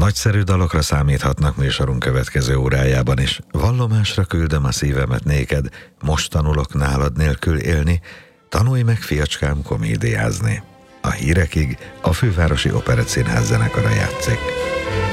Nagyszerű dalokra számíthatnak műsorunk következő órájában is. Vallomásra küldöm a szívemet néked, most tanulok nálad nélkül élni, tanulj meg, fiacskám, komédiázni. A hírekig a Fővárosi Operettszínház zenekara játszik.